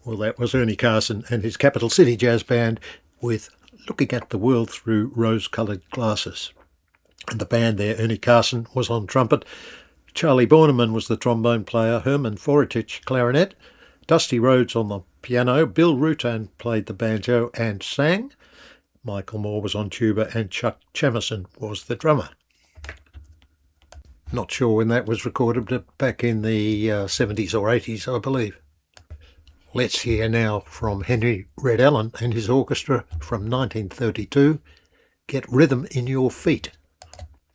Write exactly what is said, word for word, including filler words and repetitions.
Well, that was Ernie Carson and his Capital City Jazz Band with Looking at the World Through Rose-Coloured Glasses. And the band there, Ernie Carson was on trumpet, Charlie Borneman was the trombone player, Herman Foritich clarinet, Dusty Rhodes on the piano, Bill Rutan played the banjo and sang, Michael Moore was on tuba, and Chuck Chamison was the drummer. Not sure when that was recorded, but back in the uh, seventies or eighties, I believe. Let's hear now from Henry Red Allen and his orchestra from nineteen thirty-two, Get Rhythm in Your Feet.